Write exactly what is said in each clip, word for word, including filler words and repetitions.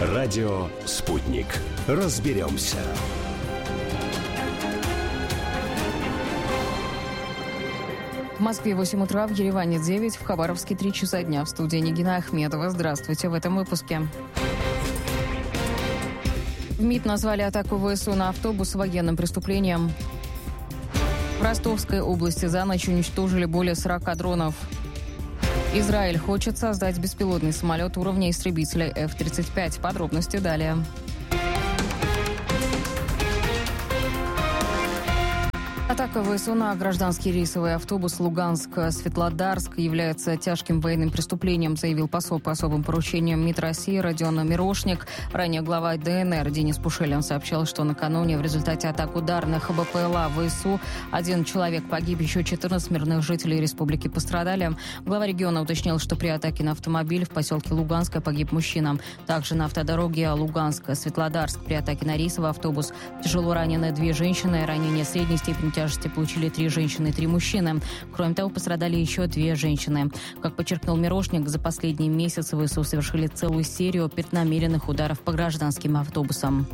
Радио «Спутник». Разберемся. В Москве восемь утра, в Ереване девять, в Хабаровске три часа дня. В студии Нигина Ахмедова. Здравствуйте в этом выпуске. В МИД назвали атаку ВСУ на автобус военным преступлением. В Ростовской области за ночь уничтожили более сорока дронов. Израиль хочет создать беспилотный самолет уровня истребителя эф тридцать пять. Подробности далее. Атака ВСУ на гражданский рейсовый автобус Луганск-Светлодарск является тяжким военным преступлением, заявил посол по особым поручениям МИД России Родион Мирошник. Ранее глава ДНР Денис Пушилин сообщал, что накануне в результате атак ударных БПЛА ВСУ один человек погиб, еще четырнадцать мирных жителей республики пострадали. Глава региона уточнил, что при атаке на автомобиль в поселке Луганское погиб мужчина. Также на автодороге Луганск-Светлодарск при атаке на рейсовый автобус тяжело ранены две женщины, ранения средней степени тяжести получили три женщины и три мужчины. Кроме того, пострадали еще две женщины. Как подчеркнул Мирошник, за последние месяцы ВСУ совершили целую серию преднамеренных ударов по гражданским автобусам.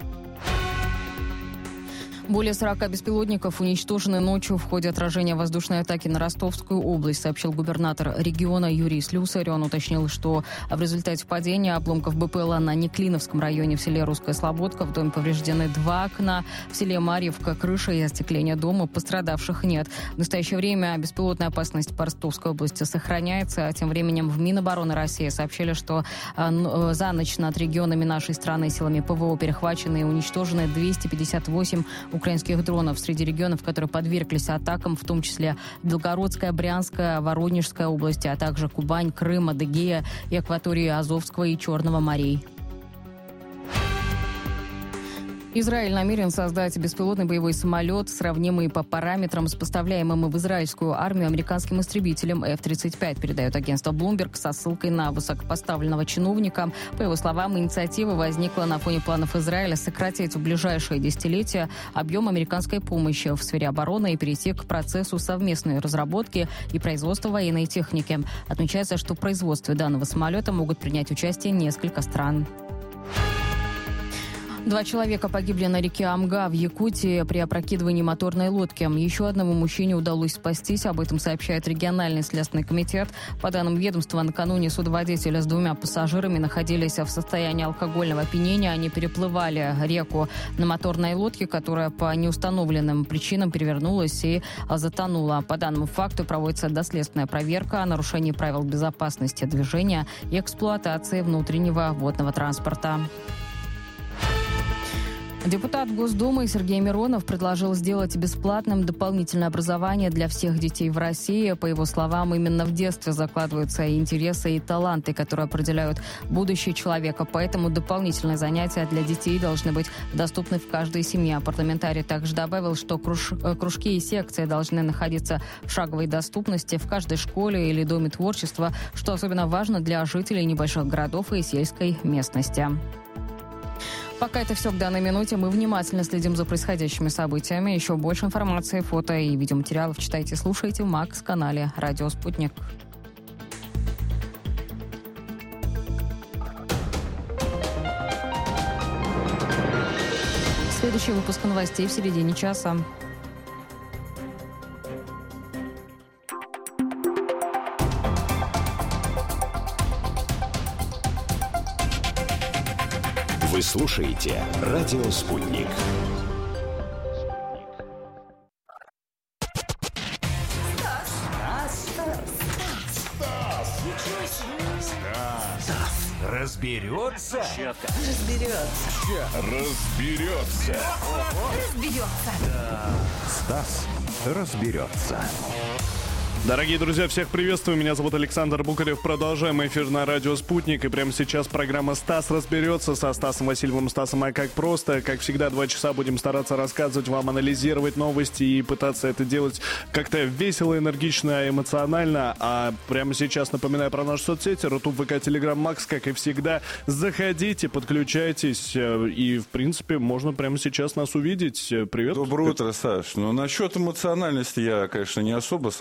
Более сорока беспилотников уничтожены ночью в ходе отражения воздушной атаки на Ростовскую область, сообщил губернатор региона Юрий Слюсарь. Он уточнил, что в результате падения обломков БПЛА на Неклиновском районе в селе Русская Слободка в доме повреждены два окна, в селе Марьевка крыша и остекление дома, пострадавших нет. В настоящее время беспилотная опасность по Ростовской области сохраняется, а тем временем в Минобороны России сообщили, что за ночь над регионами нашей страны силами ПВО перехвачены и уничтожены двести пятьдесят восемь украинских дронов. Среди регионов, которые подверглись атакам, в том числе Белгородская, Брянская, Воронежская области, а также Кубань, Крым, Адыгея и акватории Азовского и Черного морей. Израиль намерен создать беспилотный боевой самолет, сравнимый по параметрам с поставляемым в израильскую армию американским истребителем эф тридцать пять, передает агентство Bloomberg со ссылкой на высокопоставленного чиновника. По его словам, инициатива возникла на фоне планов Израиля сократить в ближайшие десятилетия объем американской помощи в сфере обороны и перейти к процессу совместной разработки и производства военной техники. Отмечается, что в производстве данного самолета могут принять участие несколько стран. Два человека погибли на реке Амга в Якутии при опрокидывании моторной лодки. Еще одному мужчине удалось спастись. Об этом сообщает региональный следственный комитет. По данным ведомства, накануне судоводителя с двумя пассажирами находились в состоянии алкогольного опьянения. Они переплывали реку на моторной лодке, которая по неустановленным причинам перевернулась и затонула. По данному факту проводится доследственная проверка о нарушении правил безопасности движения и эксплуатации внутреннего водного транспорта. Депутат Госдумы Сергей Миронов предложил сделать бесплатным дополнительное образование для всех детей в России. По его словам, именно в детстве закладываются интересы и таланты, которые определяют будущее человека. Поэтому дополнительные занятия для детей должны быть доступны в каждой семье. Парламентарий также добавил, что круж... кружки и секции должны находиться в шаговой доступности в каждой школе или доме творчества, что особенно важно для жителей небольших городов и сельской местности. Пока это все к данной минуте. Мы внимательно следим за происходящими событиями. Еще больше информации, фото и видеоматериалов читайте и слушайте в Макс-канале «Радио Спутник». Следующий выпуск новостей в середине часа. Вы слушаете «Радио Спутник». Стас! Стас! Стас! Ничего себе! Стас! Разберется? Четко. Разберется. Разберется. Разберется. Да. Стас разберется. Дорогие друзья, всех приветствую. Меня зовут Александр Букарев. Продолжаем эфир на радио «Спутник». И прямо сейчас программа «Стас разберется» со Стасом Васильевым. Стасом, а как просто. Как всегда, два часа будем стараться рассказывать вам, анализировать новости и пытаться это делать как-то весело, энергично, эмоционально. А прямо сейчас напоминаю про наши соцсети. Рутуб, ВК, Телеграм, Макс, как и всегда. Заходите, подключайтесь. И, в принципе, можно прямо сейчас нас увидеть. Привет. Доброе утро, Саш. Ну, насчет эмоциональности я, конечно, не особо согласен. Ну,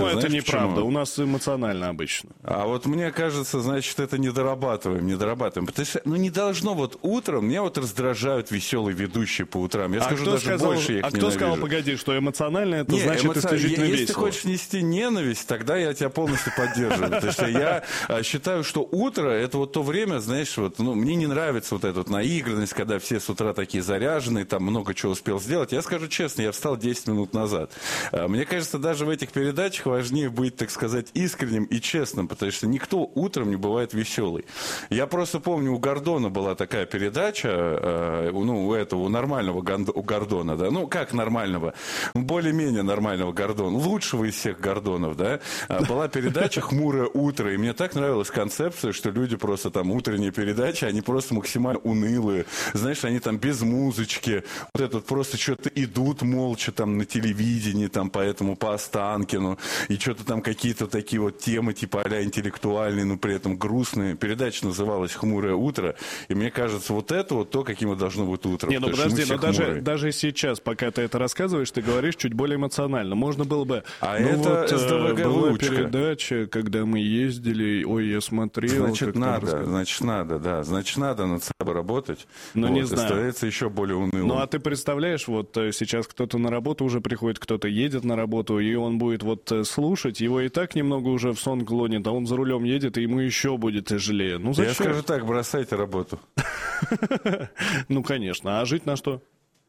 это Знаешь, неправда. почему? У нас эмоционально обычно. А вот мне кажется, значит, это недорабатываем, недорабатываем. Потому что, ну, не должно вот утром, меня вот раздражают веселые ведущие по утрам. Я а скажу, кто даже сказал, больше я их А кто ненавижу. сказал, погоди, что эмоционально это Не, значит эмоци- исключительно Если весело? ты хочешь нести ненависть, тогда я тебя полностью поддерживаю. Потому что я а, считаю, что утро — это вот то время, знаешь, вот, ну, мне не нравится вот эта вот наигранность, когда все с утра такие заряженные, там много чего успел сделать. Я скажу честно, я встал десять минут назад. А, мне кажется, даже в этих передачах важнее быть, так сказать, искренним и честным, потому что никто утром не бывает веселый. Я просто помню, у Гордона была такая передача, э, ну, у этого, у нормального Гондо, у Гордона, да, ну, как нормального, более-менее нормального Гордона, лучшего из всех Гордонов, да, была передача «Хмурое утро», и мне так нравилась концепция, что люди просто там, утренние передачи, они просто максимально унылые, знаешь, они там без музычки, вот это вот просто что-то идут молча там на телевидении, там, поэтому по Останкину, и что-то там какие-то такие вот темы, типа а-ля интеллектуальные, но при этом грустные. Передача называлась «Хмурое утро», и мне кажется, вот это вот то, каким должно быть утро. Не, ну подожди, но даже, даже сейчас, пока ты это рассказываешь, ты говоришь чуть более эмоционально. Можно было бы... А ну это вот, СДВГ была выучка. передача, когда мы ездили, ой, я смотрел... Значит, надо, значит, надо, да. Значит, надо над собой работать. Ну, вот, не знаю. Становится еще более унылым. Ну, а ты представляешь, вот сейчас кто-то на работу уже приходит, кто-то едет на работу, и он будет вот слушать, его и так немного уже в сон клонит, а он за рулем едет, и ему еще будет тяжелее. Ну, зачем? Я скажу так, бросайте работу. Ну, конечно. А жить на что?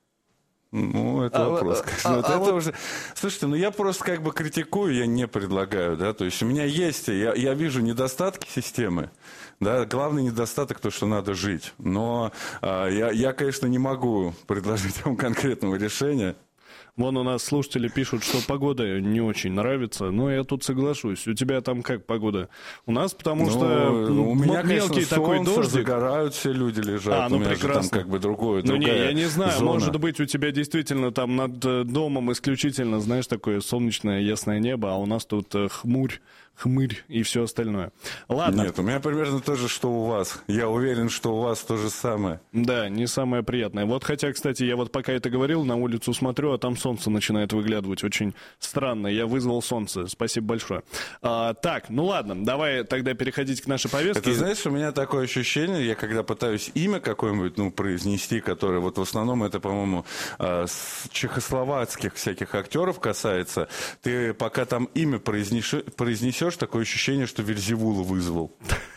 Ну, это А, вопрос. а, Вот а это вот- уже... Слушайте, ну я просто как бы критикую, я не предлагаю, да, то есть у меня есть, я, я вижу недостатки системы, да, главный недостаток то, что надо жить, но а, я, я, конечно, не могу предложить вам конкретного решения. Вон у нас слушатели пишут, что погода не очень нравится, но я тут соглашусь. У тебя там как погода? У нас, потому Ну, что у меня, м- конечно, мелкий такой солнце, дождик. загорают все люди, лежат, А, ну у меня же прекрасно. там как бы другое, Ну не, другая я не знаю, зона. может быть, у тебя действительно там над э, домом исключительно, знаешь, такое солнечное ясное небо, а у нас тут э, хмурь, хмырь и все остальное. Ладно. Нет, у меня примерно то же, что у вас. Я уверен, что у вас то же самое. Да, не самое приятное. Вот хотя, кстати, я вот пока это говорил, на улицу смотрю, а там солнце начинает выглядывать. Очень странно. Я вызвал солнце. Спасибо большое. А, так, ну ладно, давай тогда переходить к нашей повестке. Это, знаешь, у меня такое ощущение, я когда пытаюсь имя какое-нибудь, ну, произнести, которое вот в основном это, по-моему, э, с чехословацких всяких актеров касается, ты пока там имя произнесешь, произнесешь такое ощущение, что Вельзевула вызвал.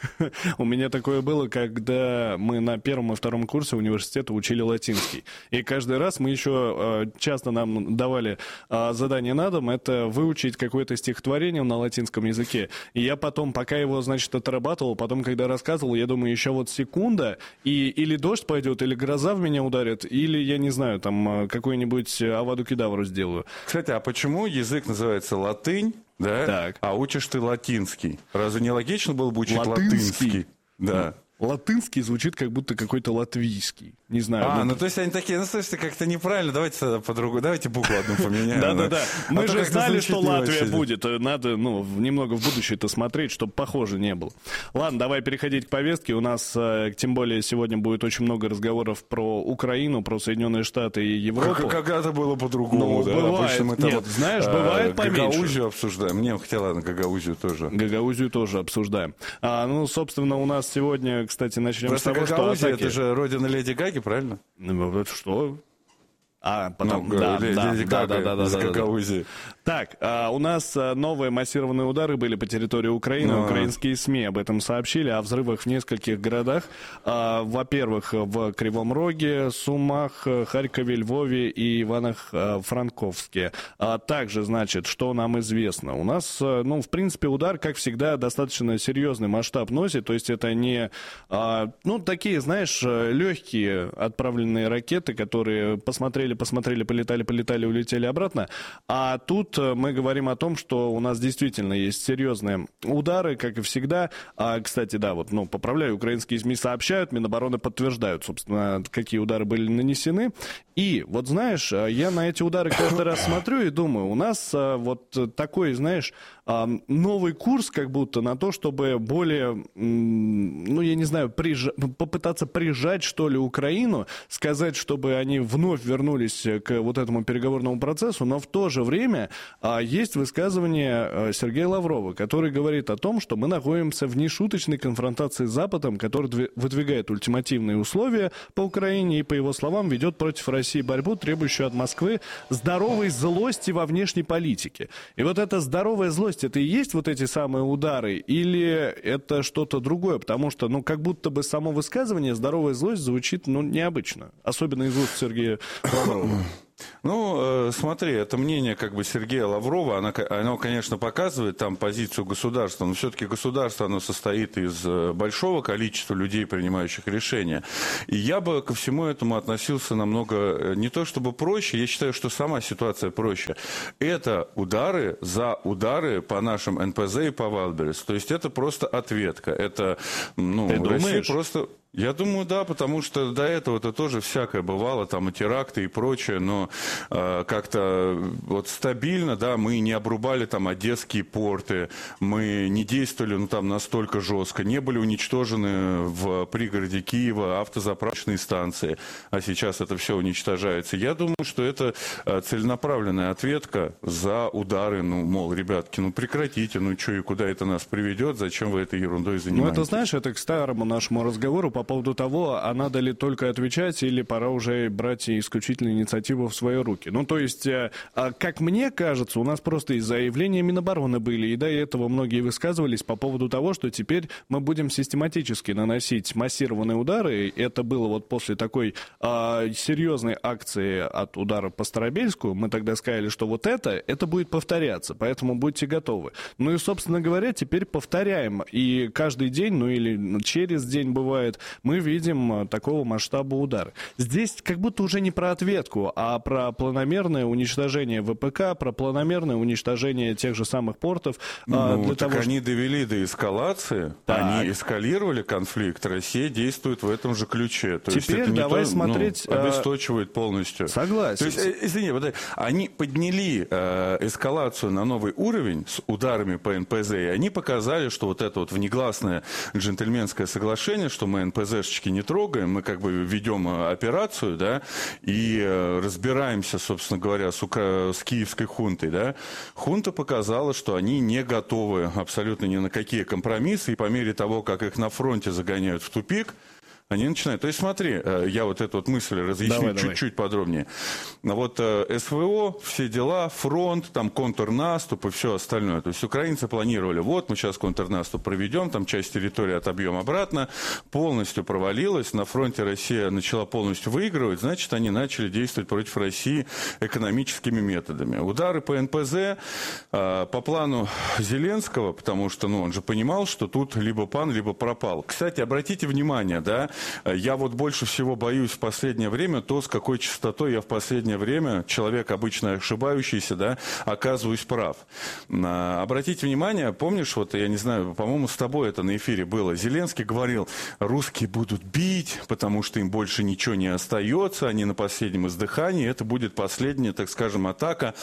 У меня такое было, когда мы на первом и втором курсе университета учили латинский. И каждый раз мы еще э, часто нам давали э, задание на дом, это выучить какое-то стихотворение на латинском языке. И я потом, пока его, значит, отрабатывал, потом, когда рассказывал, я думаю, еще вот секунда, и или дождь пойдет, или гроза в меня ударит, или, я не знаю, там, э, какой-нибудь аваду кедавру сделаю. Кстати, а почему язык называется латынь, да? Так. А учишь ты латинский? Разве не логично было бы учить Латынский? латынский? Да. Латынский звучит как будто какой-то латвийский. Не знаю. А, ну, ну то есть они такие, ну слушайте, как-то неправильно, давайте тогда по-другому, давайте букву одну поменяем. Да-да-да. А Мы то же как-то знали, звучит что не Латвия очень. будет. Надо, ну, в- немного в будущее-то смотреть, чтобы похоже не было. Ладно, давай переходить к повестке. У нас, э, тем более, сегодня будет очень много разговоров про Украину, про Соединенные Штаты и Европу. Как- Когда-то было по-другому, Ну, да. бывает. Обычно мы там Нет, вот, знаешь, э, бывает поменьше. Гагаузию обсуждаем. Не, хотя ладно, Гагаузию тоже. Гагаузию тоже обсуждаем. А, ну, собственно, у нас сегодня, кстати, начнем Просто с того, что Гагаузия, атаки... это же родина Леди Гаги, правильно? Ну, вот что? А, потом... Ну, да, Леди да, Леди да, Гага да, да, из да, да, да. Гагаузии. Так, а, у нас а, новые массированные удары были по территории Украины. А. Украинские СМИ об этом сообщили, о взрывах в нескольких городах. А, во-первых, в Кривом Роге, Сумах, Харькове, Львове и Ивано-Франковске. А также, значит, что нам известно. У нас, а, ну, в принципе, удар, как всегда, достаточно серьезный масштаб носит. То есть это не, а, ну, такие, знаешь, легкие отправленные ракеты, которые посмотрели, посмотрели, полетали, полетали, улетели обратно. А тут э, мы говорим о том, что у нас действительно есть серьезные удары, как и всегда. А, кстати, да, вот, ну, поправляю, украинские СМИ сообщают, Минобороны подтверждают, собственно, какие удары были нанесены. И вот, знаешь, э, я на эти удары каждый раз смотрю и думаю, у нас э, вот такой, знаешь, э, новый курс как будто на то, чтобы более, м, ну, я не знаю, прижа- попытаться прижать, что ли, Украину, сказать, чтобы они вновь вернулись вернулись к вот этому переговорному процессу, но в то же время а, есть высказывание а, Сергея Лаврова, который говорит о том, что мы находимся в нешуточной конфронтации с Западом, который дв- выдвигает ультимативные условия по Украине и, по его словам, ведет против России борьбу, требующую от Москвы здоровой злости во внешней политике. И вот эта здоровая злость, это и есть вот эти самые удары, или это что-то другое? Потому что, ну, как будто бы само высказывание «здоровая злость» звучит, ну, необычно. Особенно из уст Сергея Лаврова. Ну, э, смотри, это мнение как бы Сергея Лаврова, оно, оно, конечно, показывает там позицию государства, но все-таки государство, оно состоит из большого количества людей, принимающих решения. И я бы ко всему этому относился намного, не то чтобы проще, я считаю, что сама ситуация проще. Это удары за удары по нашим эн пэ зэ и по Вайлдберрис. То есть это просто ответка. Это, ну, Ты Россия думаешь? просто... Я думаю, да, потому что до этого-то тоже всякое бывало, там и теракты и прочее, но э, как-то вот стабильно, да, мы не обрубали там одесские порты, мы не действовали, ну, там настолько жестко, не были уничтожены в пригороде Киева автозаправочные станции, а сейчас это все уничтожается. Я думаю, что это э, целенаправленная ответка за удары, ну, мол, ребятки, ну, прекратите, ну, что и куда это нас приведет, зачем вы этой ерундой занимаетесь? Ну, это, знаешь, это к старому нашему разговору по По поводу того, а надо ли только отвечать, или пора уже брать исключительную инициативу в свои руки. Ну, то есть, как мне кажется, у нас просто и заявления Минобороны были, и до этого многие высказывались по поводу того, что теперь мы будем систематически наносить массированные удары. Это было вот после такой а, серьезной акции от удара по Старобельску. Мы тогда сказали, что вот это, это будет повторяться, поэтому будьте готовы. Ну и, собственно говоря, теперь повторяем. И каждый день, ну или через день бывает, мы видим такого масштаба удара. Здесь как будто уже не про ответку, а про планомерное уничтожение вэ пэ ка, про планомерное уничтожение тех же самых портов. Ну, для так того, они довели до эскалации, Так. они эскалировали конфликт, Россия действует в этом же ключе. То Теперь есть это давай не то, смотреть, ну, обесточивает полностью. Согласен. То есть, э, извини, вот, они подняли э, эскалацию на новый уровень с ударами по эн пэ зэ, и они показали, что вот это вот внегласное джентльменское соглашение, что мы эн пэ зэшечки не трогаем, мы как бы ведем операцию, да, и э, разбираемся, собственно говоря, с, ука- с киевской хунтой, да. Хунта показала, что они не готовы абсолютно ни на какие компромиссы, и по мере того, как их на фронте загоняют в тупик, они начинают. То есть смотри, я вот эту вот мысль разъясню Давай, чуть-чуть давай. подробнее. Вот эс вэ о, все дела, фронт, там контрнаступ и все остальное. То есть украинцы планировали, вот мы сейчас контрнаступ проведем, там часть территории отобьем обратно, полностью провалилась, на фронте Россия начала полностью выигрывать, значит, они начали действовать против России экономическими методами. Удары по эн пэ зэ по плану Зеленского, потому что, ну, он же понимал, что тут либо пан, либо пропал. Кстати, обратите внимание, да, я вот больше всего боюсь в последнее время то, с какой частотой я в последнее время, человек обычно ошибающийся, да, оказываюсь прав. Обратите внимание, помнишь, вот я не знаю, по-моему, с тобой это на эфире было, Зеленский говорил, русские будут бить, потому что им больше ничего не остается, они на последнем издыхании, это будет последняя, так скажем, атака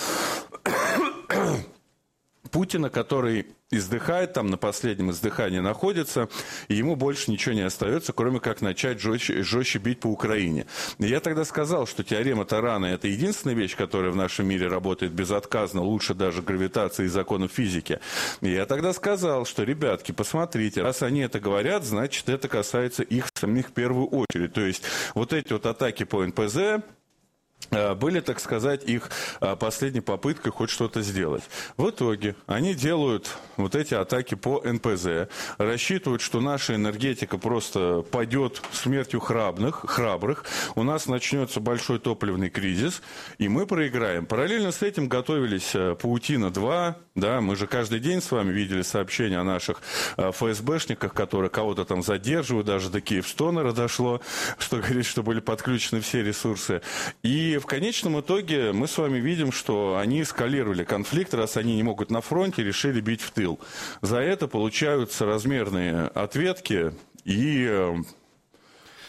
Путина, который издыхает, там на последнем издыхании находится, и ему больше ничего не остается, кроме как начать жестче, жестче бить по Украине. И я тогда сказал, что теорема Тарана – это единственная вещь, которая в нашем мире работает безотказно, лучше даже гравитации и законов физики. И я тогда сказал, что, ребятки, посмотрите, раз они это говорят, значит, это касается их самих в первую очередь. То есть вот эти вот атаки по эн пэ зэ, были, так сказать, их последней попыткой хоть что-то сделать. В итоге они делают вот эти атаки по эн пэ зэ, рассчитывают, что наша энергетика просто падет смертью храбных, храбрых, у нас начнется большой топливный кризис, и мы проиграем. Параллельно с этим готовились Паутина-два, да, мы же каждый день с вами видели сообщения о наших эф эс бэшниках, которые кого-то там задерживают, даже до Киевстонера дошло, что говорит, что были подключены все ресурсы. И в конечном итоге мы с вами видим, что они эскалировали конфликт, раз они не могут на фронте, решили бить в тыл. За это получаются размерные ответки и...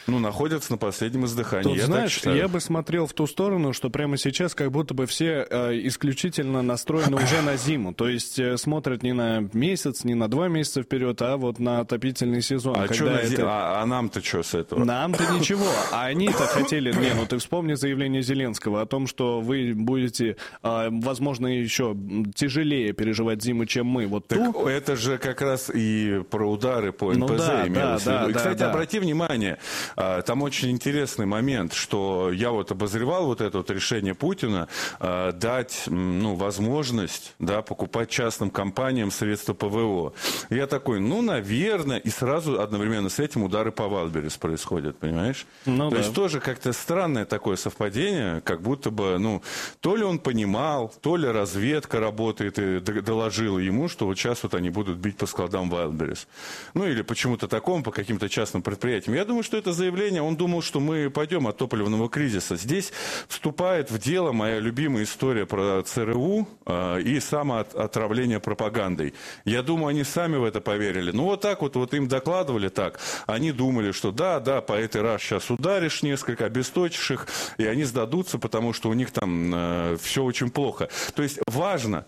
ну, находятся на последнем издыхании. Тут, я знаешь, так считаю. я бы смотрел в ту сторону, что прямо сейчас как будто бы все э, исключительно настроены уже на зиму. То есть э, смотрят не на месяц, не на два месяца вперед, а вот на отопительный сезон. А, чё на это... зи- а, а нам-то что с этого? Нам-то ничего. А они-то хотели... Не, ну ты вспомни заявление Зеленского о том, что вы будете, э, возможно, еще тяжелее переживать зиму, чем мы. Вот Так ту... это же как раз и про удары по эн пэ зэ Ну да, имелось да, в виду. И, да, кстати, да. обрати внимание, а, там очень интересный момент, что я вот обозревал вот это вот решение Путина а, дать, ну, возможность, да, покупать частным компаниям средства пэ вэ о. Я такой, ну, наверное, и сразу одновременно с этим удары по Wildberries происходят, понимаешь? Ну, То да. есть тоже как-то странное такое совпадение, как будто бы, ну, то ли он понимал, то ли разведка работает и д- доложила ему, что вот сейчас вот они будут бить по складам Wildberries. Ну, или почему-то такому, по каким-то частным предприятиям. Я думаю, что это заявление, он думал, что мы пойдем от топливного кризиса. Здесь вступает в дело моя любимая история про цэ эр у э, и самоотравление пропагандой. Я думаю, они сами в это поверили. Ну, вот так вот, вот им докладывали так. Они думали, что да, да, по этой раз сейчас ударишь несколько, обесточишь их, и они сдадутся, потому что у них там э, все очень плохо. То есть важно,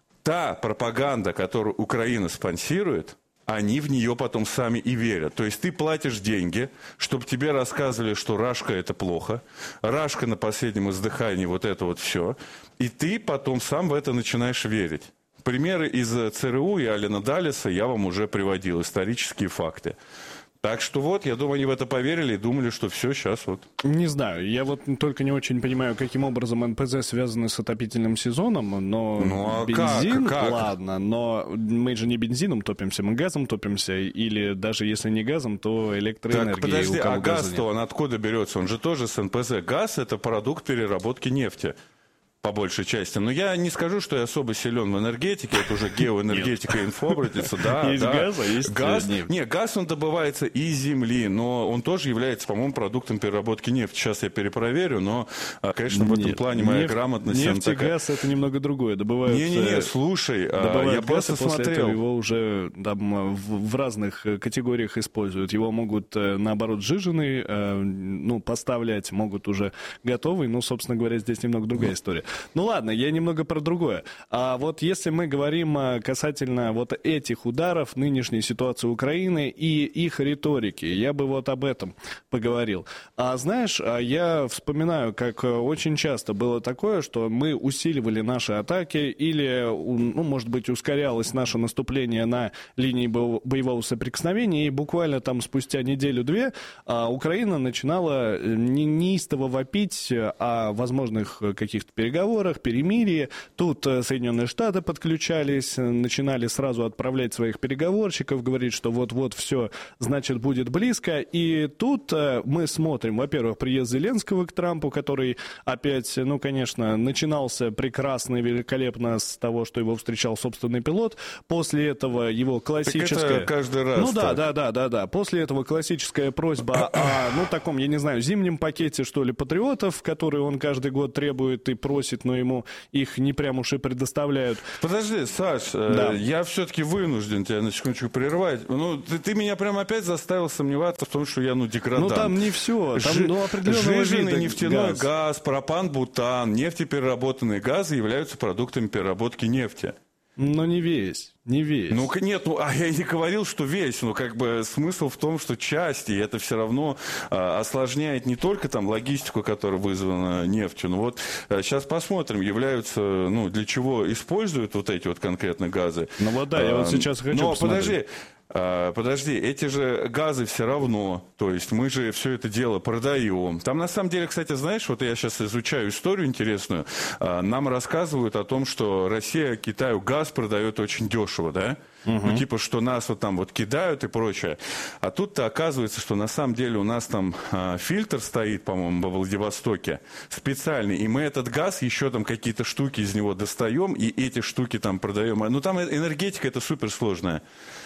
та пропаганда, которую Украина спонсирует, они в нее потом сами и верят. То есть ты платишь деньги, чтобы тебе рассказывали, что Рашка это плохо, Рашка на последнем издыхании, вот это вот все. И ты потом сам в это начинаешь верить. Примеры из цэ эр у и Алена Даллеса я вам уже приводил, исторические факты. Так что вот, я думаю, они в это поверили и думали, что все, сейчас вот. Не знаю, я вот только не очень понимаю, каким образом эн пэ зэ связаны с отопительным сезоном, но Ну, а бензин, как? Как? ладно, но мы же не бензином топимся, мы газом топимся, или даже если не газом, то электроэнергией. Так, подожди, у кого а газа газ-то нет. он откуда берется? Он же тоже с эн пэ зэ. Газ – это продукт переработки нефти. По большей части. Но я не скажу, что я особо силен в энергетике. Это уже геоэнергетика, инфобратица. Да, Есть да. газ, а есть газ. нефть. Не, газ он добывается из земли, но он тоже является, по-моему, продуктом переработки нефти. Сейчас я перепроверю, но, конечно, в этом Нет, плане моя нефть- грамотность... она Нефть и такая. газ — это немного другое. Добывают, Не-не-не, э, слушай, а, добывают я газ, просто и после смотрел. этого его уже там, в, в разных э, категориях используют. Его могут, э, наоборот, сжиженный, э, ну, поставлять, могут уже готовый. Ну, собственно говоря, здесь немного другая история. Ну, ладно, я немного про другое. А вот если мы говорим э, касательно вот этих ударов, нынешней ситуации Украины и их риторики, я бы вот об этом поговорил. А знаешь, а я вспоминаю, как э, очень часто было такое, что мы усиливали наши атаки или, у- ну, может быть, ускорялось наше наступление на линии бо- боевого соприкосновения, и буквально там спустя неделю-две а, Украина начинала э, не- неистово вопить э, о возможных э, каких-то переговорах, перемирии. Тут э, Соединенные Штаты подключались, э, начинали сразу отправлять своих переговорщиков, говорить, что вот-вот все, значит, будет близко. И тут э, мы смотрим, во-первых, приезд Зеленского к Трампу, который опять, ну, конечно, начинался прекрасно и великолепно с того, что его встречал собственный пилот. После этого его классическая... Так это каждый раз Ну да, так. да, да, да, да. После этого классическая просьба о, ну, таком, я не знаю, зимнем пакете, что ли, патриотов, которые он каждый год требует и просит, но ему их не прям уж и предоставляют. Подожди, Саш, Да. э, я все-таки вынужден тебя на секундочку прервать. Ну, ты, ты меня прям опять заставил сомневаться в том, что я, ну, деградант. Ну там не все, там, Жи- ну, определенного Жиженый вида нефтяной газ. газ, пропан, бутан, нефтепереработанные газы являются продуктами переработки нефти. Но не весь, не весь. Ну, к- нет, ну, а я и не говорил, что весь, ну, как бы смысл в том, что части, и это все равно а, осложняет не только там логистику, которая вызвана нефтью, но вот сейчас посмотрим, являются, ну, для чего используют вот эти вот конкретно газы. Ну вот да, я вот сейчас хочу Но посмотреть. подожди, а, подожди, эти же газы все равно, то есть мы же все это дело продаем. Там на самом деле, кстати, знаешь, вот я сейчас изучаю историю интересную, а, нам рассказывают о том, что Россия Китаю газ продает очень дешево, да? Ну, типа, что нас вот там вот кидают и прочее. А тут-то оказывается, что на самом деле у нас там а, фильтр стоит, по-моему, во Владивостоке, специальный, и мы этот газ, еще там какие-то штуки из него достаем, и эти штуки там продаем. Ну, там энергетика, это суперсложная.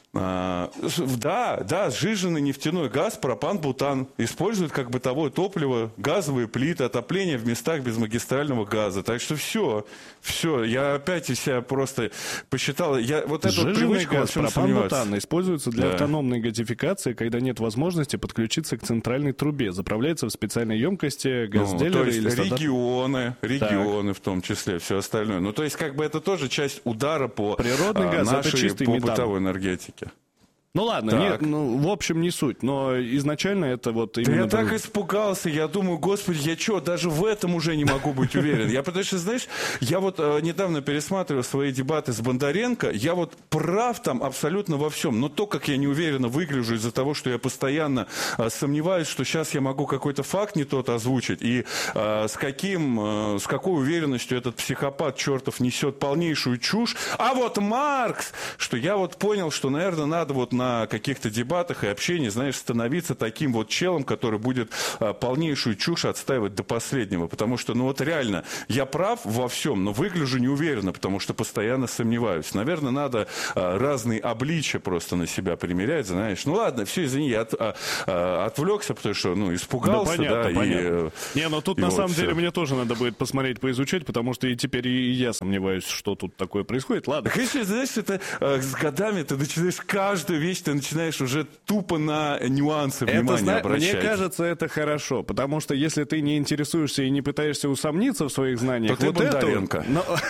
А, да, да, сжиженный нефтяной газ, пропан, бутан используют как бытовое топливо, газовые плиты, отопление в местах без магистрального газа. Так что все, все, я опять себя просто посчитал. Я вот эту вот привычку газ, пропан, бутан используется для да. автономной газификации, когда нет возможности подключиться к центральной трубе. Заправляется в специальной емкости газделеры ну, то есть или регионы, регионы так. В том числе, все остальное. Ну, то есть, как бы это тоже часть удара по природный а, газ, нашей, это чистый по метан. бытовой энергетике. Ну ладно, нет, ну, в общем не суть, но изначально это вот именно... Да я так испугался, я думаю, господи, я что, даже в этом уже не могу быть уверен. Я потому что, знаешь, я вот э, недавно пересматривал свои дебаты с Бондаренко, я вот прав там абсолютно во всем, но то, как я неуверенно выгляжу из-за того, что я постоянно э, сомневаюсь, что сейчас я могу какой-то факт не тот озвучить, и э, с каким, э, с какой уверенностью этот психопат чертов несет полнейшую чушь, а вот Маркс, что я вот понял, что, наверное, надо вот на каких-то дебатах и общении, знаешь, становиться таким вот челом, который будет а, полнейшую чушь отстаивать до последнего. Потому что, ну вот реально, я прав во всем, но выгляжу неуверенно, потому что постоянно сомневаюсь. Наверное, надо а, разные обличия просто на себя примерять, знаешь. Ну ладно, все, извини, я от, а, а, отвлекся, потому что, ну, испугался, да. понятно, да понятно. И, Не, ну тут и на вот самом все. деле мне тоже надо будет посмотреть, поизучать, потому что и теперь и я сомневаюсь, что тут такое происходит. Ладно. Конечно, знаешь, это э, с годами ты начинаешь каждую вещь, ты начинаешь уже тупо на нюансы внимания это, зна... обращать. Мне кажется, это хорошо, потому что если ты не интересуешься и не пытаешься усомниться в своих знаниях, то вот ты Бондаренко.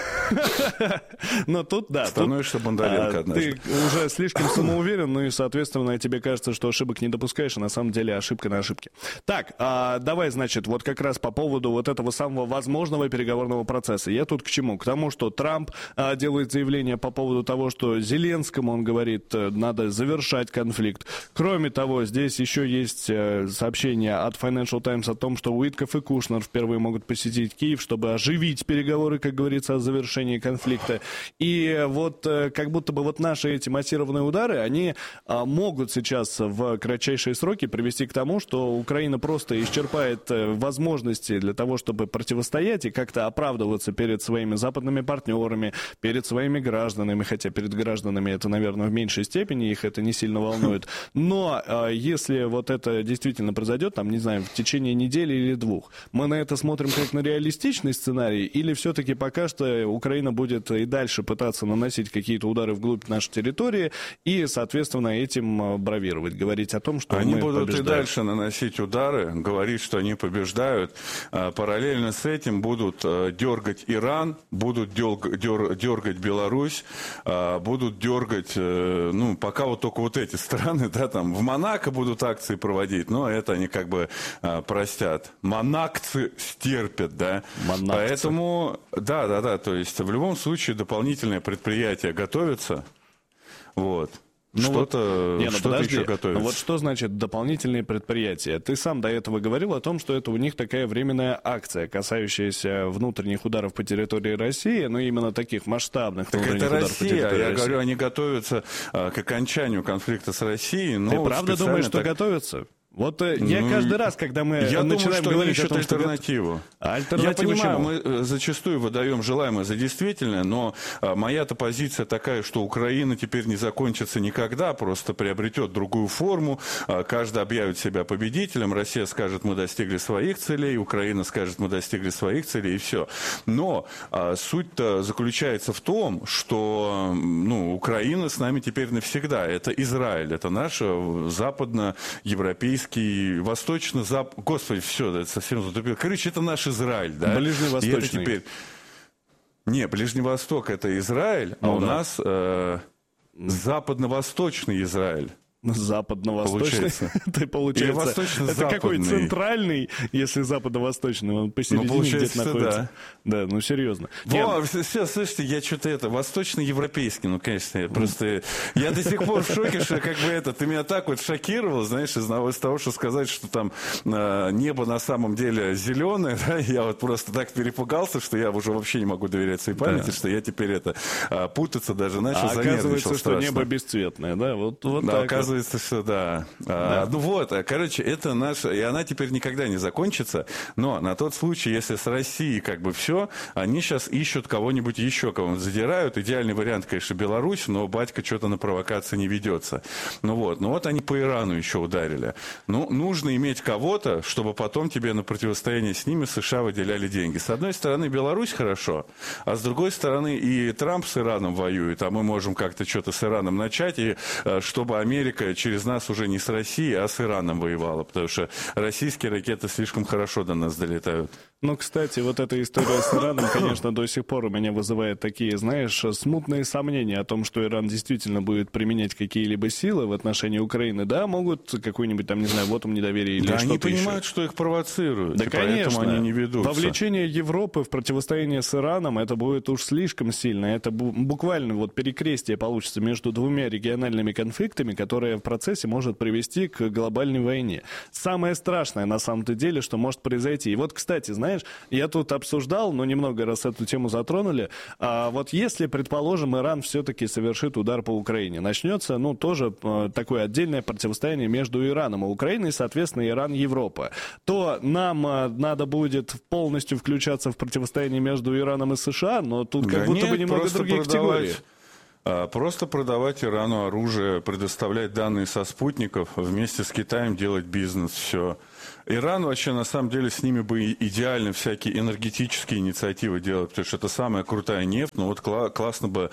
Это... Но тут, да. Становишься тут, Бондаренко а, однажды. Ты уже слишком самоуверен, ну и, соответственно, тебе кажется, что ошибок не допускаешь, а на самом деле ошибка на ошибке. Так, а, давай, значит, вот как раз по поводу вот этого самого возможного переговорного процесса. Я тут к чему? К тому, что Трамп а, делает заявление по поводу того, что Зеленскому, он говорит, надо завершать конфликт. Кроме того, здесь еще есть э, сообщение от Financial Times о том, что Уитков и Кушнер впервые могут посетить Киев, чтобы оживить переговоры, как говорится, о завершении конфликта. И вот э, как будто бы вот наши эти массированные удары, они э, могут сейчас в кратчайшие сроки привести к тому, что Украина просто исчерпает э, возможности для того, чтобы противостоять и как-то оправдываться перед своими западными партнерами, перед своими гражданами, хотя перед гражданами это, наверное, в меньшей степени, их это не сильно волнует. Но э, если вот это действительно произойдет, там, не знаю, в течение недели или двух, мы на это смотрим как на реалистичный сценарий, или все-таки пока что Украина будет и дальше пытаться наносить какие-то удары вглубь нашей территории и, соответственно, этим бравировать, говорить о том, что они мы будут побеждаем. и дальше наносить удары, говорить, что они побеждают. Параллельно с этим будут дергать Иран, будут дергать Беларусь, будут дергать, ну, пока вот только вот эти страны, да, там в Монако будут акции проводить, но это они как бы а, простят. Монакцы стерпят, да. Монакцы. Поэтому, да, да, да, то есть в любом случае дополнительные предприятия готовятся, вот. Ну что-то, вот, не, ну что-то подожди, еще готовится. Ну вот что значит дополнительные предприятия? Ты сам до этого говорил о том, что это у них такая временная акция, касающаяся внутренних ударов по территории России, но именно таких масштабных так внутренних это ударов Россия, по территории я России. говорю, они готовятся а, к окончанию конфликта с Россией. Но Ты вот правда думаешь, что так... готовятся? Вот э, я Ну, каждый раз, когда мы я начинаем думаю, что говорить они о том, ищут альтернативу. Что... Альтернативу я понимаю, чему? мы зачастую выдаем желаемое за действительное, но а, моя-то позиция такая, что Украина теперь не закончится никогда, просто приобретет другую форму, а, каждый объявит себя победителем, Россия скажет, мы достигли своих целей, Украина скажет, мы достигли своих целей, и все. Но а, суть-то заключается в том, что ну, Украина с нами теперь навсегда. Это Израиль, это наш западноевропейский, восточно-зап... Господи, все, это совсем затупило. Короче, это наш Израиль, да? Ближневосточный. И это теперь... Не, Ближний Восток — это Израиль, а ну, у да. нас э, западно-восточный Израиль. Западно-восточный. Ты, получается, это какой центральный, если западно-восточный, он посередине ну, где-то находится. Да. да, ну серьезно. Во, все, слышите, я что-то это, восточно-европейский, ну, конечно, я просто, я до сих пор в шоке, что как бы это, ты меня так вот шокировал, знаешь, из, из того, что сказать, что там э, небо на самом деле зеленое, да, я вот просто так перепугался, что я уже вообще не могу доверять своей памяти, да. Что я теперь это, путаться даже начал, а оказывается, что страшно. небо бесцветное, да, вот, вот да, так оказывается, оказывается, что да. А, ну вот, короче, это наша... И она теперь никогда не закончится. Но на тот случай, если с Россией как бы все, они сейчас ищут кого-нибудь еще, кого-нибудь задирают. Идеальный вариант, конечно, Беларусь, но батька что-то на провокации не ведется. Ну вот, ну вот они по Ирану еще ударили. Ну, нужно иметь кого-то, чтобы потом тебе на противостояние с ними США выделяли деньги. С одной стороны, Беларусь хорошо, а с другой стороны, и Трамп с Ираном воюет, а мы можем как-то что-то с Ираном начать, и чтобы Америка через нас уже не с Россией, а с Ираном воевала, потому что российские ракеты слишком хорошо до нас долетают. Ну, кстати, вот эта история с Ираном, конечно, до сих пор у меня вызывает такие, знаешь, смутные сомнения о том, что Иран действительно будет применять какие-либо силы в отношении Украины. Да, могут какой-нибудь там, не знаю, вотум недоверия или да, что-то еще. Они понимают, что их провоцируют, да, и конечно. поэтому они не ведутся. Вовлечение Европы в противостояние с Ираном, это будет уж слишком сильно. Это буквально вот перекрестие получится между двумя региональными конфликтами, которое в процессе может привести к глобальной войне. Самое страшное на самом-то деле, что может произойти. И вот, кстати, знаешь, я тут обсуждал, но немного раз эту тему затронули. А вот если, предположим, Иран все-таки совершит удар по Украине, начнется, ну, тоже э, такое отдельное противостояние между Ираном и Украиной, соответственно, Иран-Европа, то нам э, надо будет полностью включаться в противостояние между Ираном и США, но тут как да будто нет, бы немного другие категории. Просто продавать Ирану оружие, предоставлять данные со спутников, вместе с Китаем делать бизнес, все. Иран вообще, на самом деле, с ними бы идеально всякие энергетические инициативы делать, потому что это самая крутая нефть, но вот кла- классно бы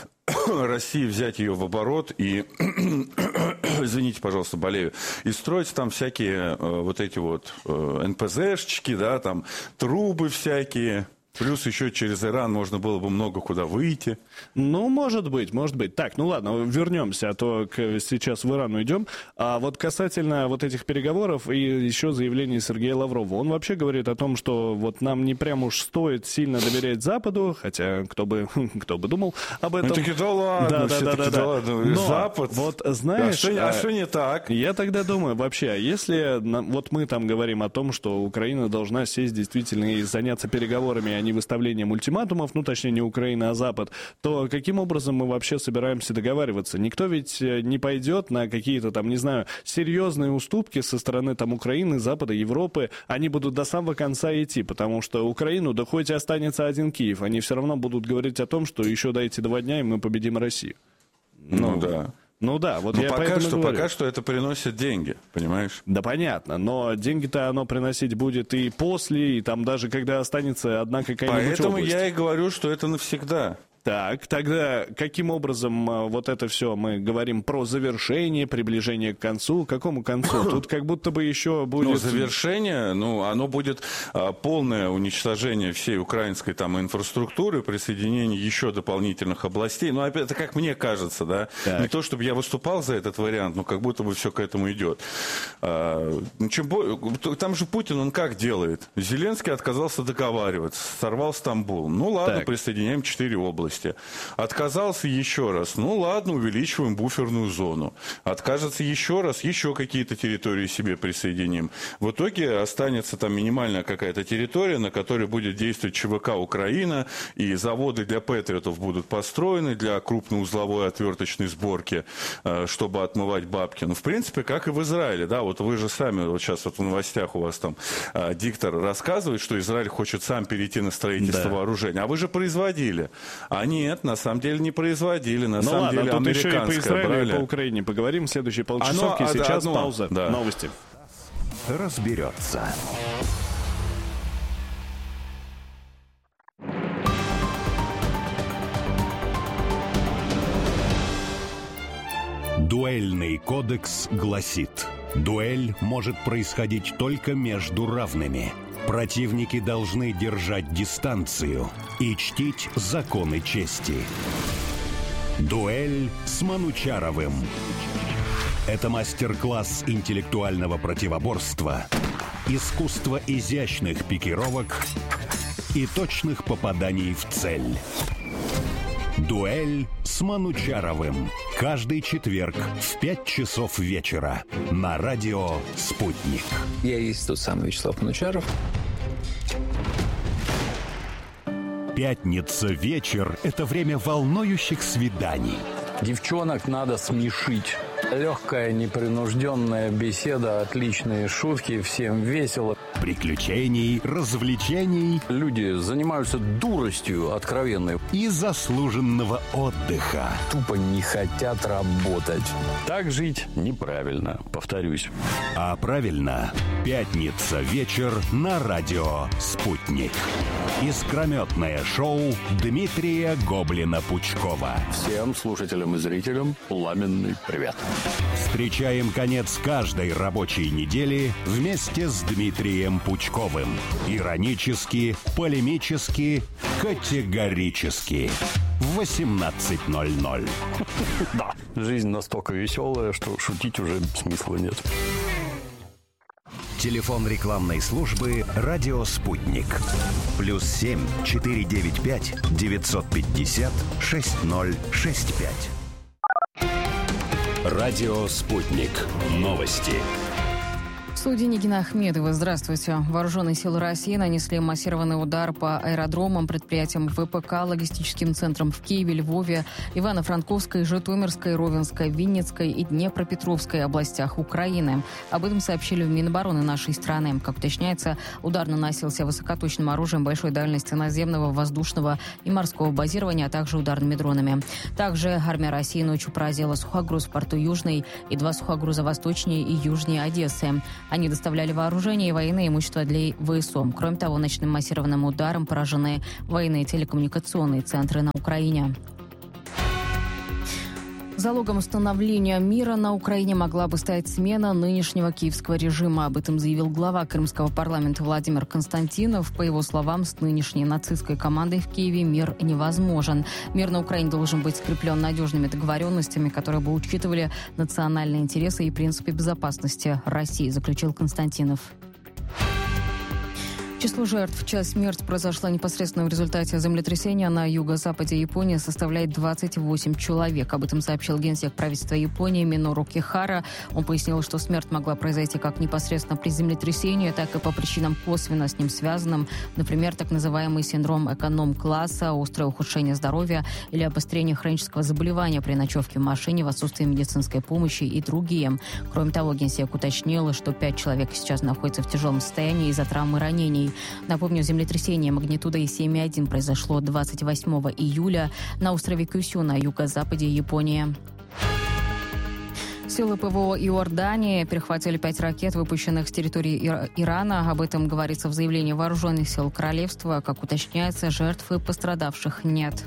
России взять ее в оборот и, извините, пожалуйста, болею, и строить там всякие э, вот эти вот э, эн пэ зэшечки, да, там трубы всякие. Плюс еще через Иран можно было бы много куда выйти. Ну, может быть, может быть. Так, ну ладно, вернемся, а то к, сейчас в Иран уйдем. А вот касательно вот этих переговоров и еще заявлений Сергея Лаврова. Он вообще говорит о том, что вот нам не прям уж стоит сильно доверять Западу, хотя кто бы, кто бы думал об этом. Ну, таки, да ладно, да, да, да, да, да. ладно. Но, Запад. Вот знаешь... А что, а, а что не так? Я тогда думаю, вообще, если вот мы там говорим о том, что Украина должна сесть действительно и заняться переговорами, не выставлением ультиматумов, ну, точнее, не Украина, а Запад, то каким образом мы вообще собираемся договариваться? Никто ведь не пойдет на какие-то там, не знаю, серьезные уступки со стороны там Украины, Запада, Европы. Они будут до самого конца идти, потому что Украину, да хоть и останется один Киев, они все равно будут говорить о том, что еще дайте два дня, и мы победим Россию. Ну, ну да. Ну да, вот но я пока что, говорю. пока что это приносит деньги, понимаешь? Да понятно, но деньги-то оно приносить будет и после, и там даже когда останется одна какая-нибудь Поэтому область. я и говорю, что это навсегда. Так, тогда каким образом вот это все мы говорим про завершение, приближение к концу? К какому концу? Тут как будто бы еще будет... Ну, завершение, ну, оно будет а, полное уничтожение всей украинской там инфраструктуры, присоединение еще дополнительных областей. Ну, опять, это как мне кажется, да? Так. Не то, чтобы я выступал за этот вариант, но как будто бы все к этому идет. А, ну, чем бо... Там же Путин, он как делает? Зеленский отказался договариваться, сорвал Стамбул. Ну, ладно, так. Присоединяем четыре области. Отказался еще раз. Ну ладно, увеличиваем буферную зону. Откажется еще раз, еще какие-то территории себе присоединим. В итоге останется там минимальная какая-то территория, на которой будет действовать ЧВК Украина, и заводы для патриотов будут построены для крупноузловой отверточной сборки, чтобы отмывать бабки. Ну, в принципе, как и в Израиле, да, вот вы же сами, вот сейчас вот в новостях у вас там диктор рассказывает, что Израиль хочет сам перейти на строительство да. вооружения, а вы же производили. А нет, на самом деле не производили, на ну самом ладно, деле тут еще и по Израилю, брали. и по Украине поговорим в следующие полчасовки. Оно, Сейчас одно, пауза, да. новости. Разберется. Дуэльный кодекс гласит: дуэль может происходить только между равными. Противники должны держать дистанцию и чтить законы чести. Дуэль с Манучаровым. Это мастер-класс интеллектуального противоборства, искусство изящных пикировок и точных попаданий в цель. Дуэль с Манучаровым. Каждый четверг в пять часов вечера на радио «Спутник». Я есть тот самый Вячеслав Манучаров. Пятница вечер – это время волнующих свиданий. Девчонок надо смешить. Легкая, непринужденная беседа, отличные шутки, всем весело. Приключений, развлечений. Люди занимаются дуростью откровенной. И заслуженного отдыха. Тупо не хотят работать. Так жить неправильно, повторюсь. А правильно, пятница вечер на радио «Спутник». Искрометное шоу Дмитрия Гоблина-Пучкова. Всем слушателям и зрителям пламенный привет. Встречаем конец каждой рабочей недели вместе с Дмитрием Пучковым. Иронически, полемически, категорически. В восемнадцать ноль ноль. Да, жизнь настолько веселая, что шутить уже смысла нет. Телефон рекламной службы «Радио Спутник». Плюс семь четыре девять пять девятьсот пятьдесят шесть ноль шесть пять. «Радио Спутник». Новости. В студии Нигина Ахмедова. Здравствуйте. Вооруженные силы России нанесли массированный удар по аэродромам, предприятиям ВПК, логистическим центрам в Киеве, Львове, Ивано-Франковской, Житомирской, Ровенской, Винницкой и Днепропетровской областях Украины. Об этом сообщили в Минобороны нашей страны. Как уточняется, удар наносился высокоточным оружием большой дальности наземного, воздушного и морского базирования, а также ударными дронами. Также армия России ночью поразила сухогруз в порту Южный и два сухогруза восточнее и южнее Одессы. Они доставляли вооружение и военное имущество для ВСУ. Кроме того, ночным массированным ударом поражены военные телекоммуникационные центры на Украине. Залогом установления мира на Украине могла бы стать смена нынешнего киевского режима. Об этом заявил глава Крымского парламента Владимир Константинов. По его словам, с нынешней нацистской командой в Киеве мир невозможен. Мир на Украине должен быть скреплен надежными договоренностями, которые бы учитывали национальные интересы и принципы безопасности России, заключил Константинов. Число жертв, чья смерть произошла непосредственно в результате землетрясения на юго-западе Японии, составляет двадцать восемь человек. Об этом сообщил генсек правительства Японии Минору Кихара. Он пояснил, что смерть могла произойти как непосредственно при землетрясении, так и по причинам косвенно с ним связанным. Например, так называемый синдром эконом-класса, острое ухудшение здоровья или обострение хронического заболевания при ночевке в машине в отсутствии медицинской помощи и другие. Кроме того, генсек уточнил, что пять человек сейчас находятся в тяжелом состоянии из-за травм и ранений. Напомню, землетрясение магнитудой семь и один произошло двадцать восьмого июля на острове Кюсю на юго-западе Японии. Силы ПВО Иордании перехватили пять ракет, выпущенных с территории Ир- Ирана. Об этом говорится в заявлении вооруженных сил королевства. Как уточняется, жертв и пострадавших нет.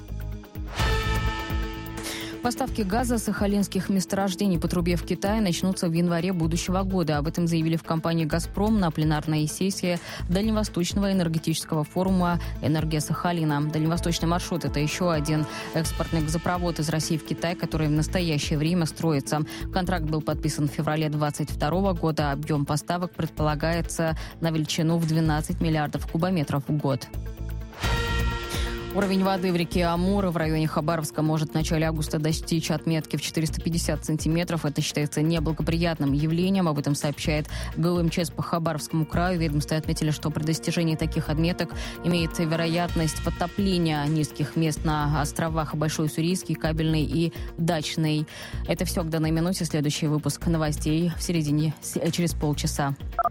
Поставки газа с сахалинских месторождений по трубе в Китае начнутся в январе будущего года. Об этом заявили в компании «Газпром» на пленарной сессии Дальневосточного энергетического форума «Энергия Сахалина». Дальневосточный маршрут – это еще один экспортный газопровод из России в Китай, который в настоящее время строится. Контракт был подписан в феврале двадцать второго года. Объем поставок предполагается на величину в двенадцать миллиардов кубометров в год. Уровень воды в реке Амур в районе Хабаровска может в начале августа достичь отметки в четыреста пятьдесят сантиметров. Это считается неблагоприятным явлением. Об этом сообщает ГУМЧС по Хабаровскому краю. Ведомстве отметили, что при достижении таких отметок имеет вероятность подтопления низких мест на островах Большой Уссурийский, Кабельный и Дачный. Это все к данной минуте. Следующий выпуск новостей в середине через полчаса.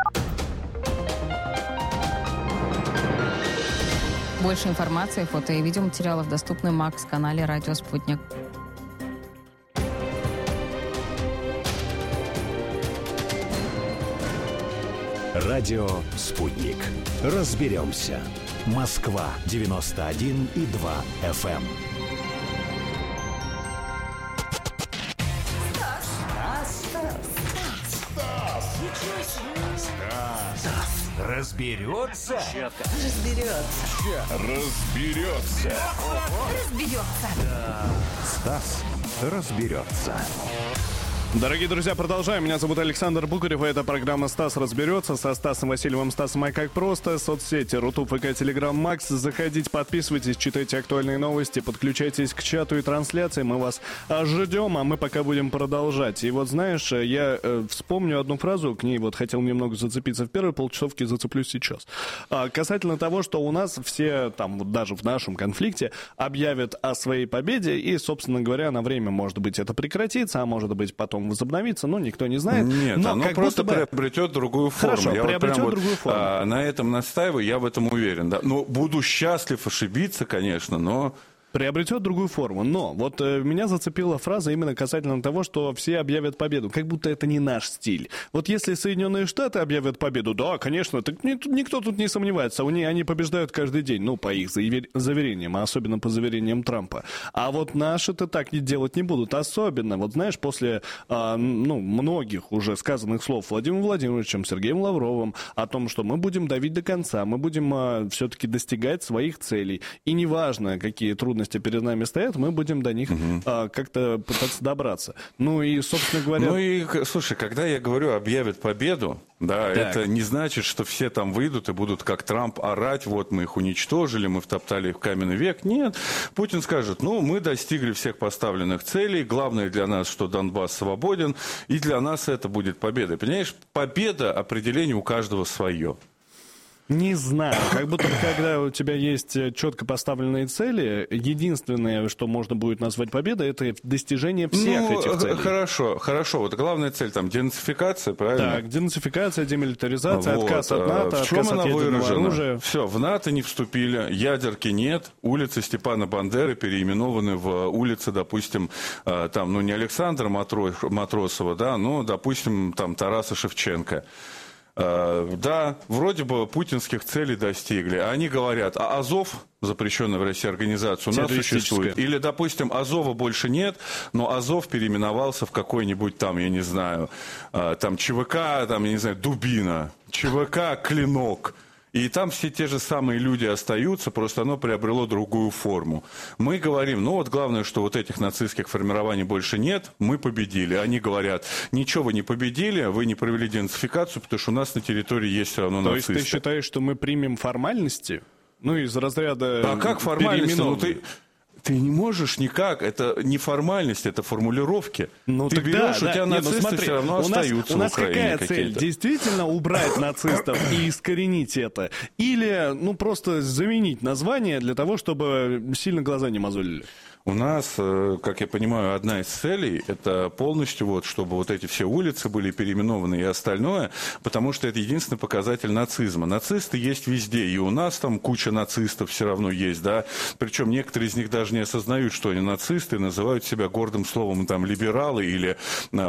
Больше информации, фото и видеоматериалов доступны на Макс-канале «Радио Спутник». Радио «Спутник». Разберемся. Москва девяносто один и два эф эм. Разберется? Разберется. Разберется. Разберется. Стас разберется. Дорогие друзья, продолжаем. Меня зовут Александр Букарев, и это программа «Стас разберется» со Стасом Васильевым, Стасом «Ай как просто». Соцсети Рутуб, ВК, Телеграм, Макс. Заходите, подписывайтесь, читайте актуальные новости, подключайтесь к чату и трансляции. Мы вас ждем, а мы пока будем продолжать. И вот, знаешь, я э, вспомню одну фразу, к ней вот хотел немного зацепиться в первой полчасовке, зацеплюсь сейчас. А, касательно того, что у нас все, там, вот даже в нашем конфликте, объявят о своей победе, и, собственно говоря, на время, может быть, это прекратится, а может быть, потом там возобновится, ну, никто не знает. Нет, но оно как просто будто бы... приобретет другую форму. Хорошо, я приобретет вот прям другую вот, форму. А, на этом настаиваю, я в этом уверен. Да. Ну, буду счастлив ошибиться, конечно, но... Приобретет другую форму. Но вот э, меня зацепила фраза именно касательно того, что все объявят победу. Как будто это не наш стиль. Вот если Соединенные Штаты объявят победу, да, конечно, так ни, никто тут не сомневается. У них, они побеждают каждый день, ну, по их заверениям, а особенно по заверениям Трампа. А вот наши-то так не делать не будут. Особенно, вот знаешь, после э, ну, многих уже сказанных слов Владимиром Владимировичем, Сергеем Лавровым о том, что мы будем давить до конца, мы будем э, все-таки достигать своих целей. И неважно, какие трудности перед нами стоят, мы будем до них угу. а, как-то пытаться добраться. Ну и, собственно говоря... Ну и, слушай, когда я говорю объявят победу, да, так. это не значит, что все там выйдут и будут как Трамп орать, вот мы их уничтожили, мы втоптали их в каменный век. Нет, Путин скажет, ну мы достигли всех поставленных целей, главное для нас, что Донбасс свободен, и для нас это будет победа. Понимаешь, победа, определение у каждого свое. Не знаю, как будто когда у тебя есть четко поставленные цели, единственное, что можно будет назвать победой, это достижение всех ну, этих целей. Хорошо, хорошо. Вот главная цель там денацификация, правильно? Так, денацификация, демилитаризация, вот. отказ от НАТО, в чем отказ она от ядерного выражена? оружия. Все, в НАТО не вступили, ядерки нет, улицы Степана Бандеры переименованы в улицы, допустим, там, ну не Александра Матросова, да, но, допустим, там Тараса Шевченко. Uh, да, вроде бы путинских целей достигли. Они говорят, а Азов, запрещенная в России организация, у нас существует. Или, допустим, Азова больше нет, но Азов переименовался в какой-нибудь там, я не знаю, uh, там ЧВК, там, я не знаю, Дубина, ЧВК Клинок. И там все те же самые люди остаются, просто оно приобрело другую форму. Мы говорим, ну вот главное, что вот этих нацистских формирований больше нет, мы победили. Они говорят, ничего вы не победили, вы не провели денацификацию, потому что у нас на территории есть все равно нацисты. То есть ты считаешь, что мы примем формальности? Ну, из разряда... А как формальности? Ну, ты... Ты не можешь никак, это не формальность, это формулировки. Ну, ты тогда, берешь, да, у тебя нет, нацисты ну, смотри, все равно у нас, остаются у нас в Украине какая цель? какие-то. Действительно убрать нацистов и искоренить это? Или, ну, просто заменить название для того, чтобы сильно глаза не мозолили? У нас, как я понимаю, одна из целей, это полностью, вот, чтобы вот эти все улицы были переименованы и остальное, потому что это единственный показатель нацизма. Нацисты есть везде, и у нас там куча нацистов все равно есть, да, причем некоторые из них даже не осознают, что они нацисты, называют себя гордым словом там либералы или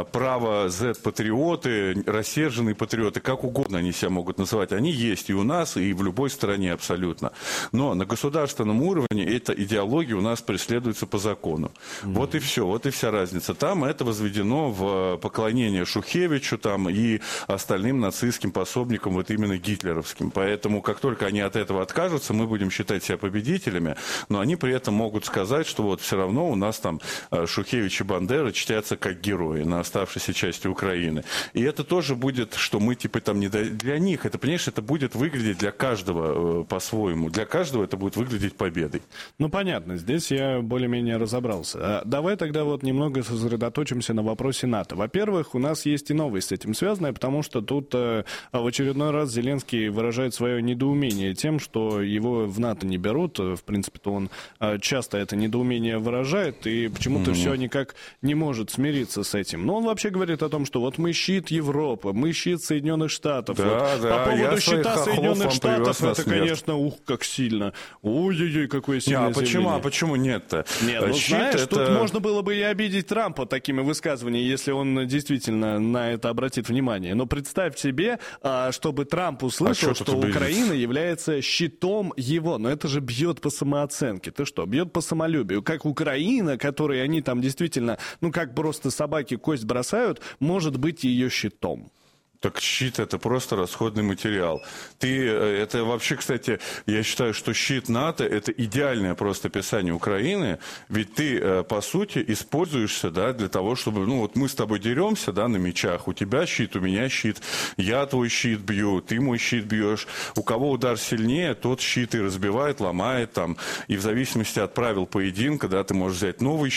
право-Z-патриоты, рассерженные патриоты, как угодно они себя могут называть. Они есть и у нас, и в любой стране абсолютно. Но на государственном уровне эта идеология у нас преследуется по закону. Mm-hmm. Вот и все, вот и вся разница. Там это возведено в поклонение Шухевичу там, и остальным нацистским пособникам, вот именно гитлеровским. Поэтому, как только они от этого откажутся, мы будем считать себя победителями, но они при этом могут сказать, что вот все равно у нас там Шухевич и Бандера чтятся как герои на оставшейся части Украины. И это тоже будет, что мы типа там не для них. Это, понимаешь, это будет выглядеть для каждого по-своему. Для каждого это будет выглядеть победой. Ну, понятно. Здесь я более-менее разобрался. Давай тогда вот немного сосредоточимся на вопросе НАТО. Во-первых, у нас есть и новость с этим связанная, потому что тут э, в очередной раз Зеленский выражает свое недоумение тем, что его в НАТО не берут. В принципе-то он э, часто это недоумение выражает и почему-то mm-hmm. все никак не может смириться с этим. Но он вообще говорит о том, что вот мы щит Европы, мы щит Соединенных Штатов. Да, вот. да, По поводу щита Соединенных Штатов это, конечно, ух, как сильно. Ой-ой-ой, какое сильное не, а почему, заявление. А почему нет-то? Нет, ну, щит знаешь, это... тут можно было бы и обидеть Трампа такими высказываниями, если он действительно на это обратит внимание. Но представь себе, чтобы Трамп услышал, а что, что Украина является щитом его. Но это же бьет по самооценке. Ты что, бьет по самолюбию. Как Украина, которой они там действительно, ну как просто собаки кость бросают, может быть ее щитом. Так щит – это просто расходный материал. Ты, это вообще, кстати, я считаю, что щит НАТО – это идеальное просто описание Украины, ведь ты, по сути, используешься, да, для того, чтобы, ну, вот мы с тобой деремся, да, на мечах, у тебя щит, у меня щит, я твой щит бью, ты мой щит бьешь, у кого удар сильнее, тот щит и разбивает, ломает там, и в зависимости от правил поединка, да, ты можешь взять новый щит,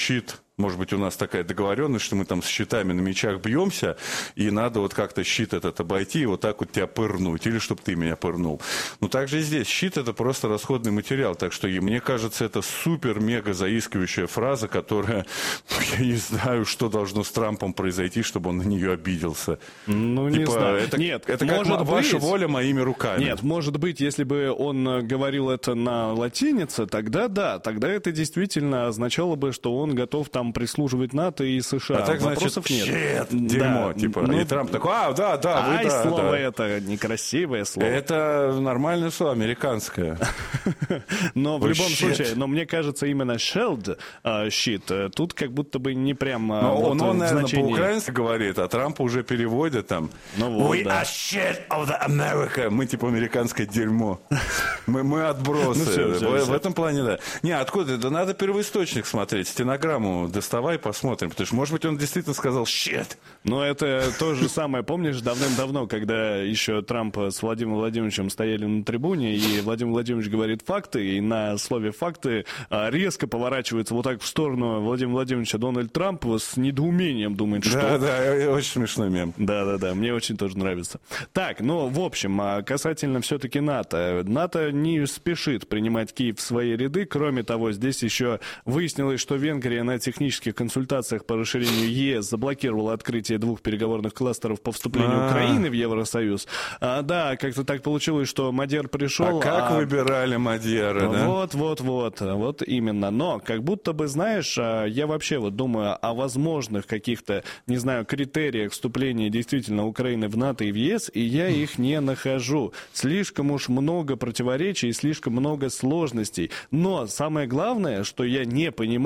Может быть, у нас такая договоренность, что мы там с щитами на мечах бьемся, и надо вот как-то щит этот обойти и вот так вот тебя пырнуть, или чтобы ты меня пырнул. Но также и здесь. Щит – это просто расходный материал. Так что, и мне кажется, это супер-мега заискивающая фраза, которая, я не знаю, что должно с Трампом произойти, чтобы он на нее обиделся. Ну, не типа, знаю. Это, Нет, это как может ваша быть... воля моими руками. Нет, может быть, если бы он говорил это на латинице, тогда да, тогда это действительно означало бы, что он готов там прислуживать НАТО и США. А так, Вопросов значит, нет. щит, дерьмо, Да, типа. ну, и Трамп такой, а, да, да, вы, ай, да, слово да. это некрасивое слово. Это нормальное слово, американское. Но в Вы любом щит. случае, но мне кажется, именно shield, а, щит, э, тут как будто бы не прям... а, Но вот он, он, в наверное, значении. по-украински говорит, а Трамп уже переводит там. Ну вот, We да. are shit of the America. Мы типа американское дерьмо. Мы, мы отбросы. Ну, всё, всё, в, всё. в этом плане, да. Не, откуда? Да надо первоисточник смотреть. Стенограмму доставай, посмотрим. Потому что, может быть, он действительно сказал shit. Но это то же самое, помнишь, давным-давно, когда еще Трамп с Владимиром Владимировичем стояли на трибуне, и Владимир Владимирович говорит факты, и на слове факты а, резко поворачивается вот так в сторону Владимира Владимировича Дональд Трамп с недоумением думает, что... Да, да, очень смешной мем. Да-да-да, мне очень тоже нравится. Так, ну, в общем, а, касательно все-таки НАТО. НАТО не спешит принимать Киев в свои ряды. Кроме того, здесь еще выяснилось, что Венгрия на технических консультациях по расширению ЕС заблокировала открытие двух переговорных кластеров по вступлению А-а-а. Украины в Евросоюз. А, да, как-то так получилось, что Мадьяр пришел... А как а... выбирали Мадьяры, да? Вот, вот, вот, вот именно. Но как будто бы, знаешь, я вообще вот думаю о возможных каких-то, не знаю, критериях вступления действительно Украины в НАТО и в ЕС, и я их не нахожу. Слишком уж много противоречий, слишком много сложностей. Но самое главное, что я не понимаю,